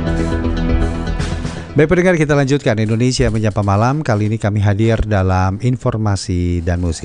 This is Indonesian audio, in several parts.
Baik pendengar, kita lanjutkan Indonesia Menyapa Malam. Kali ini kami hadir dalam informasi dan musik.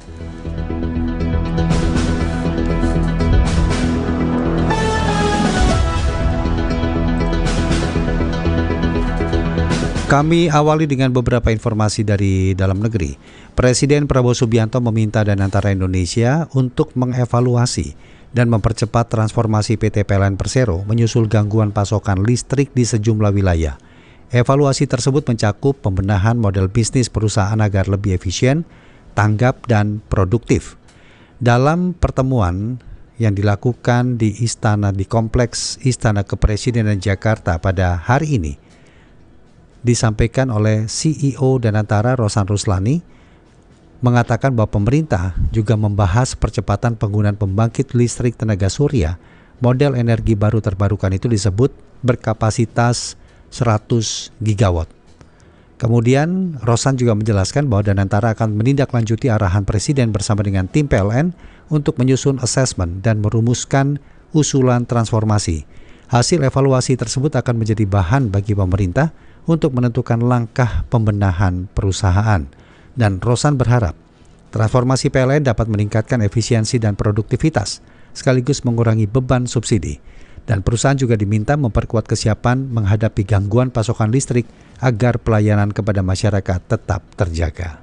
Kami awali dengan beberapa informasi dari dalam negeri. Presiden Prabowo Subianto meminta Danantara Indonesia untuk mengevaluasi dan mempercepat transformasi PT PLN Persero menyusul gangguan pasokan listrik di sejumlah wilayah. Evaluasi tersebut mencakup pembenahan model bisnis perusahaan agar lebih efisien, tanggap, dan produktif. Dalam pertemuan yang dilakukan di Kompleks Istana Kepresidenan Jakarta pada hari ini, disampaikan oleh CEO Danantara Rosan Ruslani, mengatakan bahwa pemerintah juga membahas percepatan penggunaan pembangkit listrik tenaga surya. Model energi baru terbarukan itu disebut berkapasitas 100 gigawatt. Kemudian Rosan juga menjelaskan bahwa Danantara akan menindaklanjuti arahan Presiden bersama dengan tim PLN untuk menyusun asesmen dan merumuskan usulan transformasi. Hasil evaluasi tersebut akan menjadi bahan bagi pemerintah untuk menentukan langkah pembenahan perusahaan. Dan Rosan berharap transformasi PLN dapat meningkatkan efisiensi dan produktivitas, sekaligus mengurangi beban subsidi. Dan perusahaan juga diminta memperkuat kesiapan menghadapi gangguan pasokan listrik agar pelayanan kepada masyarakat tetap terjaga.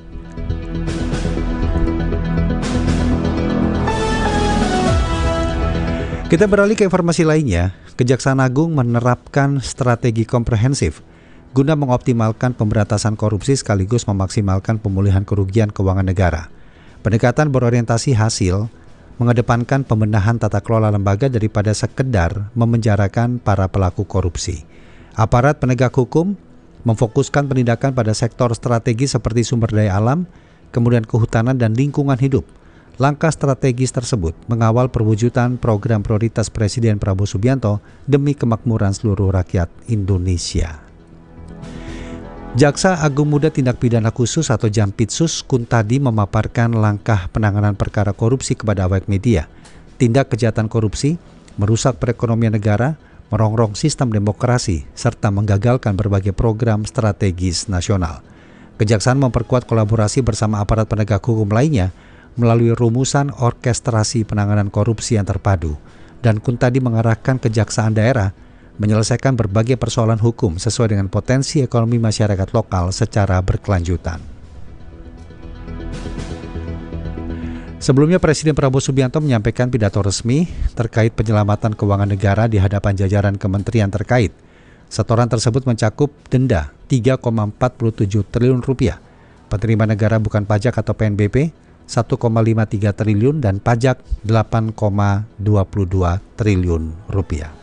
Kita beralih ke informasi lainnya. Kejaksaan Agung menerapkan strategi komprehensif guna mengoptimalkan pemberantasan korupsi sekaligus memaksimalkan pemulihan kerugian keuangan negara. Pendekatan berorientasi hasil mengedepankan pembenahan tata kelola lembaga daripada sekedar memenjarakan para pelaku korupsi. Aparat penegak hukum memfokuskan penindakan pada sektor strategis seperti sumber daya alam, kemudian kehutanan dan lingkungan hidup. Langkah strategis tersebut mengawal perwujudan program prioritas Presiden Prabowo Subianto demi kemakmuran seluruh rakyat Indonesia. Jaksa Agung Muda Tindak Pidana Khusus atau Jampitsus Kuntadi memaparkan langkah penanganan perkara korupsi kepada awak media. Tindak kejahatan korupsi, merusak perekonomian negara, merongrong sistem demokrasi, serta menggagalkan berbagai program strategis nasional. Kejaksaan memperkuat kolaborasi bersama aparat penegak hukum lainnya melalui rumusan orkestrasi penanganan korupsi yang terpadu. Dan Kuntadi mengarahkan kejaksaan daerah menyelesaikan berbagai persoalan hukum sesuai dengan potensi ekonomi masyarakat lokal secara berkelanjutan. Sebelumnya Presiden Prabowo Subianto menyampaikan pidato resmi terkait penyelamatan keuangan negara di hadapan jajaran kementerian terkait. Setoran tersebut mencakup denda 3,47 triliun rupiah, penerimaan negara bukan pajak atau PNBP 1,53 triliun dan pajak 8,22 triliun rupiah.